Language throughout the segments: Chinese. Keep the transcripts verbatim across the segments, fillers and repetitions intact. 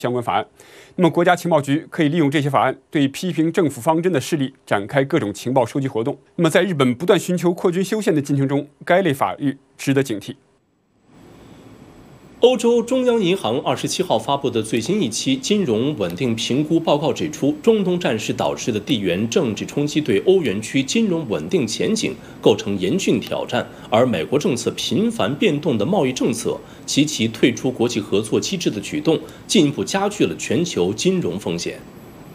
相关法案。那么，国家情报局可以利用这些法案，对批评政府方针的势力展开各种情报收集活动。那么，在日本不断寻求扩军修宪的进程中，该类法律值得警惕。 欧洲中央银行二十七号发布的最新一期金融稳定评估报告指出，中东战事导致的地缘政治冲击对欧元区金融稳定前景构成严峻挑战，而美国政策频繁变动的贸易政策及其退出国际合作机制的举动，进一步加剧了全球金融风险。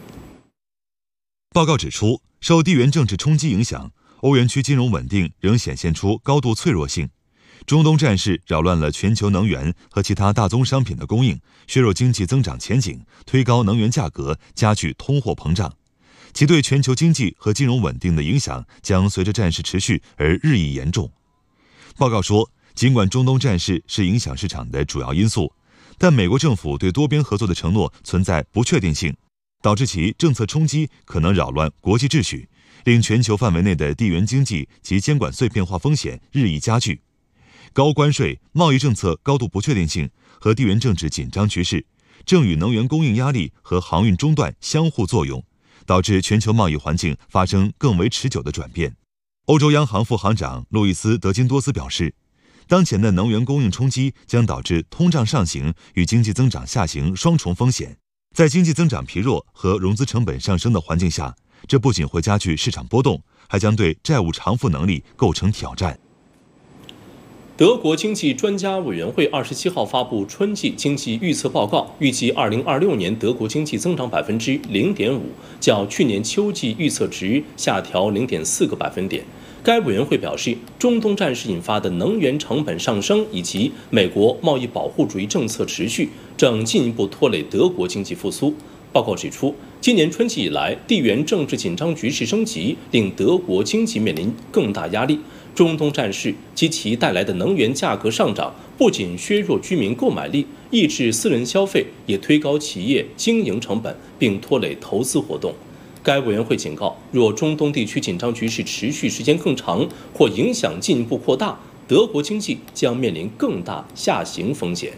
报告指出，受地缘政治冲击影响，欧元区金融稳定仍显现出高度脆弱性。中东战事扰乱了全球能源和其他大宗商品的供应，削弱经济增长前景，推高能源价格，加剧通货膨胀。其对全球经济和金融稳定的影响将随着战事持续而日益严重。报告说，尽管中东战事是影响市场的主要因素，但美国政府对多边合作的承诺存在不确定性，导致其政策冲击可能扰乱国际秩序，令全球范围内的地缘经济及监管碎片化风险日益加剧。高关税、贸易政策高度不确定性和地缘政治紧张局势，正与能源供应压力和航运中断相互作用，导致全球贸易环境发生更为持久的转变。欧洲央行副行长路易斯·德金多斯表示，当前的能源供应冲击将导致通胀上行与经济增长下行双重风险。在经济增长疲弱和融资成本上升的环境下，这不仅会加剧市场波动，还将对债务偿付能力构成挑战。 德国经济专家委员会二十七号发布春季经济预测报告，预计二零二六年德国经济增长百分之零点五，较去年秋季预测值下调零点四个百分点。该委员会表示，中东战事引发的能源成本上升以及美国贸易保护主义政策持续，正进一步拖累德国经济复苏。报告指出，今年春季以来，地缘政治紧张局势升级，令德国经济面临更大压力。中东战事及其带来的能源价格上涨，不仅削弱居民购买力，抑制私人消费，也推高企业经营成本，并拖累投资活动。该委员会警告，若中东地区紧张局势持续时间更长，或影响进一步扩大，德国经济将面临更大下行风险。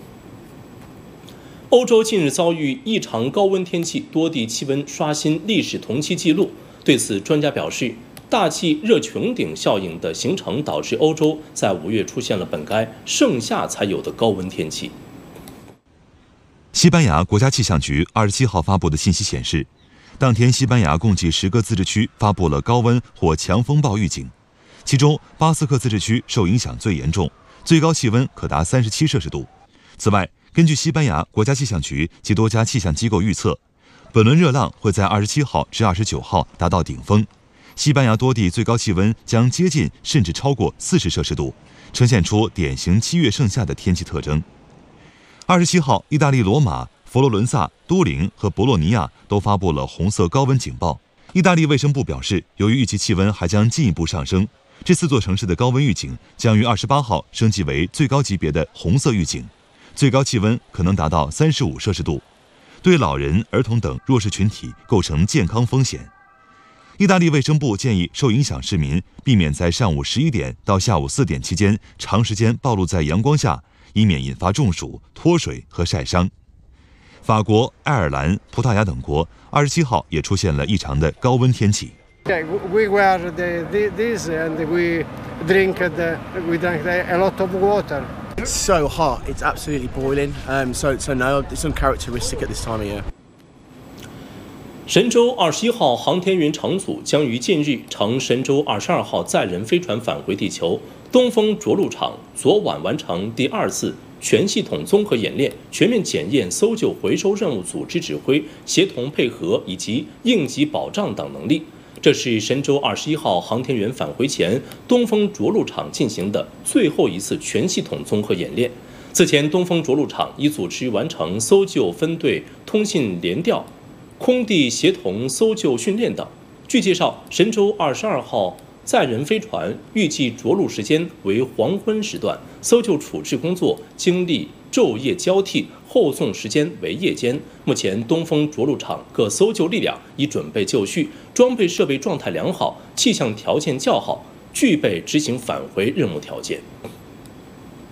欧洲近日遭遇异常高温天气，多地气温刷新历史同期纪录。对此，专家表示，大气热穹顶效应的形成导致欧洲在五月出现了本该盛夏才有的高温天气。 西班牙国家气象局二十七号发布的信息显示，当天西班牙共计十个自治区发布了高温或强风暴预警，其中巴斯克自治区受影响最严重，最高气温可达三十七摄氏度。此外，根据西班牙国家气象局及多家气象机构预测，本轮热浪会在二十七号至二十九号达到顶峰。西班牙多地最高气温将接近甚至超过四十摄氏度，呈现出典型七月盛夏的天气特征。二十七号，意大利罗马、佛罗伦萨、都灵和博洛尼亚都发布了红色高温警报。意大利卫生部表示，由于预期气温还将进一步上升，这四座城市的高温预警将于二十八号升级为最高级别的红色预警，最高气温可能达到三十五摄氏度，对老人、儿童等弱势群体构成健康风险。意大利卫生部建议受影响市民避免在上午十一点到下午四点期间长时间暴露在阳光下，以免引发中暑、脱水和晒伤。法国、爱尔兰、葡萄牙等国二十七号也出现了异常的高温天气。 Okay, we wear the, the, this and we drink the, we drink a lot of water. It's so hot, it's absolutely boiling. Um, so, so no, it's uncharacteristic at this time of year. 神舟二十一号航天员乘组将于近日乘神舟二十二号载人飞船返回地球。东风着陆场昨晚完成第二次全系统综合演练，全面检验搜救回收任务组织指挥、协同配合以及应急保障等能力。这是神舟二十一号航天员返回前，东风着陆场进行的最后一次全系统综合演练。此前，东风着陆场已组织完成搜救分队通信联调、空地协同搜救训练等。据介绍，神舟二十二号载人飞船预计着陆时间为黄昏时段，搜救处置工作经历昼夜交替，后送时间为夜间。目前，东风着陆场各搜救力量已准备就绪，装备设备状态良好，气象条件较好，具备执行返回任务条件。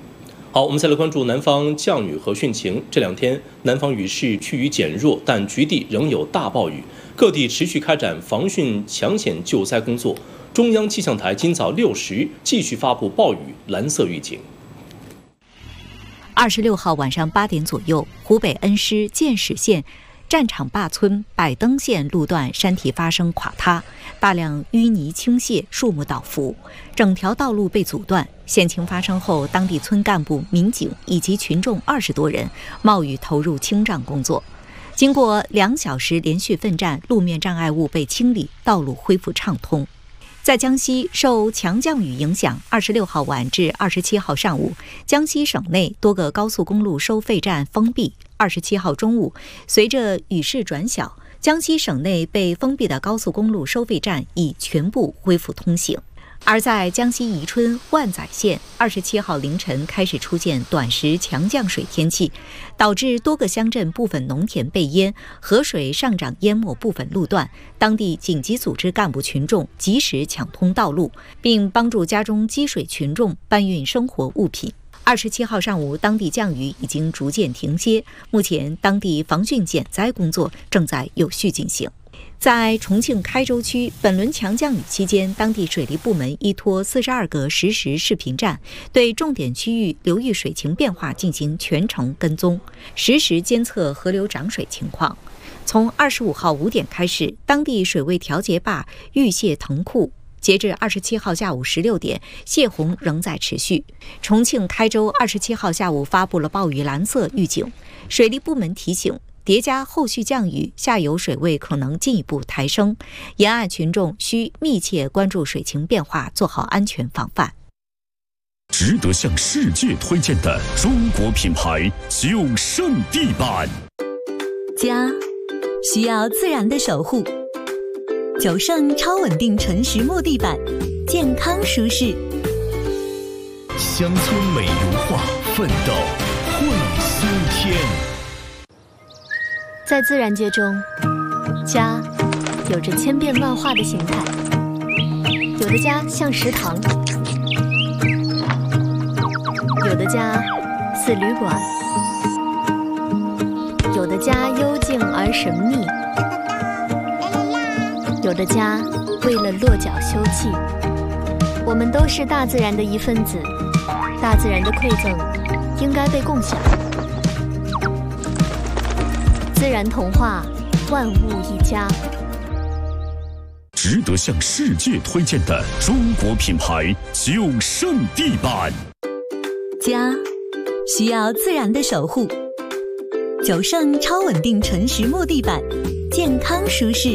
好，我们再来关注南方降雨和汛情。这两天，南方雨势趋于减弱，但局地仍有大暴雨，各地持续开展防汛抢险救灾工作。中央气象台今早六时继续发布暴雨蓝色预警。 二十六号晚上八点左右，湖北恩施建始县战场坝村百登线路段山体发生垮塌，大量淤泥倾泻，树木倒伏，整条道路被阻断。险情发生后，当地村干部、民警以及群众二十多人冒雨投入清障工作。经过两小时连续奋战，路面障碍物被清理，道路恢复畅通。在江西，受强降雨影响，二十六号晚至二十七号上午，江西省内多个高速公路收费站封闭。二十七号中午，随着雨势转小，江西省内被封闭的高速公路收费站已全部恢复通行。而在江西宜春万载县，二十七号凌晨开始出现短时强降水天气，导致多个乡镇部分农田被淹，河水上涨淹没部分路段。当地紧急组织干部群众及时抢通道路，并帮助家中积水群众搬运生活物品。二十七号上午，当地降雨已经逐渐停歇，目前当地防汛减灾工作正在有序进行。在重庆开州区，本轮强降雨期间，当地水利部门依托四十二个实时视频站，对重点区域流域水情变化进行全程跟踪，实时监测河流涨水情况。从二十五号五点开始，当地水位调节坝预泄腾库。截至二十七号下午十六点，泄洪仍在持续。重庆开州二十七号下午发布了暴雨蓝色预警，水利部门提醒，叠加后续降雨，下游水位可能进一步抬升，沿岸群众需密切关注水情变化，做好安全防范。 值得向世界推荐的中国品牌九胜地板， 家需要自然的守护。九胜超稳定纯实木地板，健康舒适。 乡村美如画，奋斗会苏天。 在自然界中，家有着千变万化的形态，有的家像食堂，有的家似旅馆，有的家幽静而神秘，有的家为了落脚休憩。我们都是大自然的一份子，大自然的馈赠应该被共享。自然童话，万物一家。 值得向世界推荐的中国品牌九胜地板， 家需要自然的守护。九胜超稳定纯实木地板，健康舒适。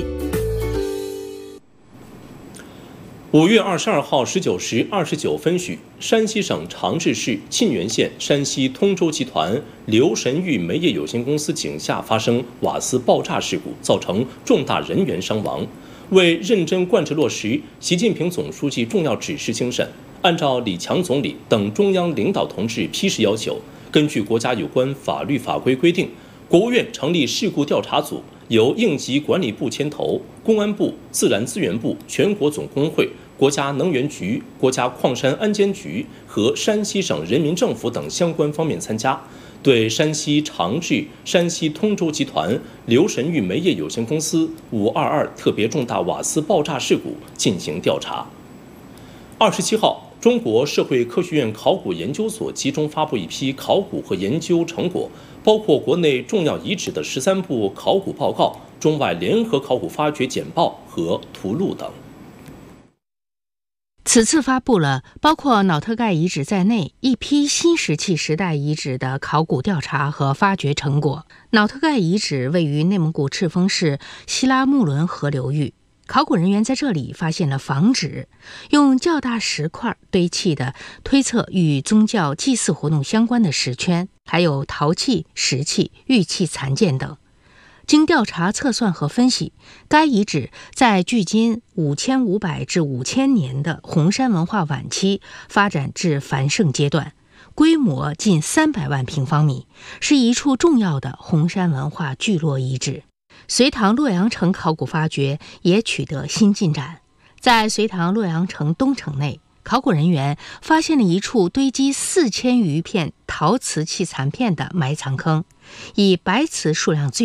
五月二十二号十九时二十九分许，山西省长治市沁源县山西通州集团刘神玉煤业有限公司井下发生瓦斯爆炸事故，造成重大人员伤亡。为认真贯彻落实习近平总书记重要指示精神，按照李强总理等中央领导同志批示要求，根据国家有关法律法规规定，国务院成立事故调查组，由应急管理部牵头，公安部、自然资源部、全国总工会、国家能源局、国家矿山安监局和山西省人民政府等相关方面参加，对山西长治、山西通州集团刘神玉煤业有限公司五二二特别重大瓦斯爆炸事故进行调查。二十七号，中国社会科学院考古研究所集中发布一批考古和研究成果，包括国内重要遗址的十三部考古报告、中外联合考古发掘简报和图录等。 此次发布了包括瑙特盖遗址在内一批新石器时代遗址的考古调查和发掘成果。瑙特盖遗址位于内蒙古赤峰市西拉木伦河流域，考古人员在这里发现了仿纸，用较大石块堆砌的推测与宗教祭祀活动相关的石圈，还有陶器、石器、玉器残件等。经调查测算和分析，该遗址在距今五千五百至五千年的红山文化晚期发展至繁盛阶段，规模近三百万平方米，是一处重要的红山文化聚落遗址。隋唐洛阳城考古发掘也取得新进展，在隋唐洛阳城东城内，考古人员发现了一处堆积四千余片陶瓷器残片的埋藏坑，以白瓷数量最